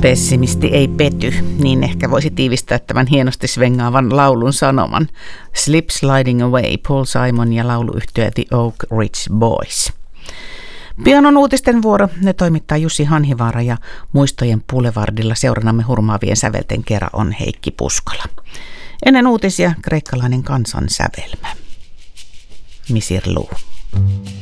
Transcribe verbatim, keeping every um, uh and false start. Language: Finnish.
Pessimisti ei pety, niin ehkä voisi tiivistää tämän hienosti svengaavan laulun sanoman. Slip Sliding Away, Paul Simon ja lauluyhtye The Oak Ridge Boys. Pian on uutisten vuoro. Ne toimittaa Jussi Hanhivaara ja muistojen Boulevardilla seuranamme hurmaavien sävelten kera on Heikki Puskola. Ennen uutisia kreikkalainen kansansävelmä. Misirlou.